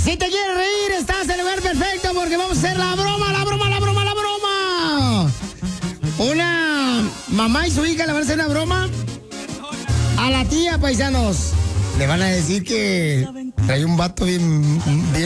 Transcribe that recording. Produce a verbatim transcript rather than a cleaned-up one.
Si te quieres reír, estás en el lugar perfecto porque vamos a hacer la broma, la broma, la broma, la broma. Una mamá y su hija le van a hacer una broma a la tía, paisanos. Le van a decir que trae un vato bien, bien